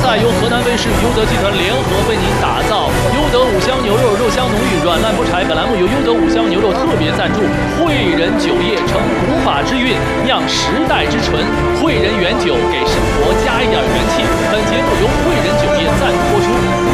赛由河南卫视、优德集团联合为您打造。优德五香牛肉，肉香浓郁，软烂不柴。本栏目由优德五香牛肉特别赞助。汇仁酒业承古法之韵，酿时代之醇。汇仁原酒给生活加一点元气。本节目由汇仁酒业赞助播出。